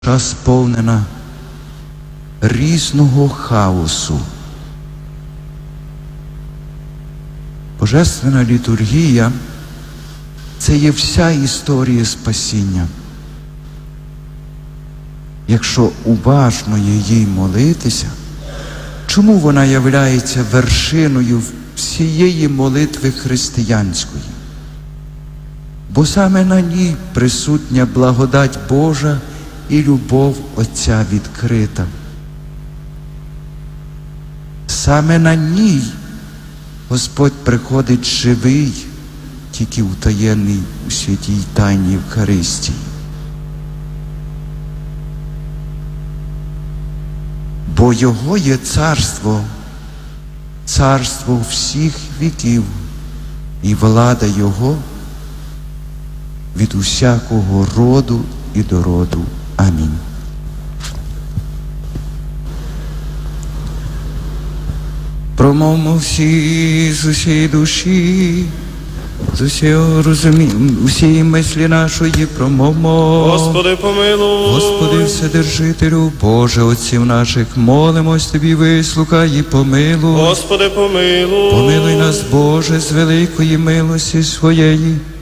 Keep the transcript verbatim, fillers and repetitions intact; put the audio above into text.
сповнена різного хаосу. Божественна літургія – це є вся історія спасіння. Якщо уважно їй молитися, чому вона являється вершиною всієї молитви християнської? Бо саме на ній присутня благодать Божа і любов Отця відкрита. Саме на ній Господь приходить живий, тільки утаєнний у святій тайні Євхаристії. Бо Його є царство, царство всіх віків, і влада Його від усякого роду і до роду. Амінь. Промовмо всі з усієї душі, з усього розуміння, усієї мислі нашої промовмо. Господи, помилуй. Господи, Вседержителю, Боже, Отців наших, молимось Тобі, вислухай і помилуй. Господи, помилуй. Помилуй нас, Боже, з великої милості своєї,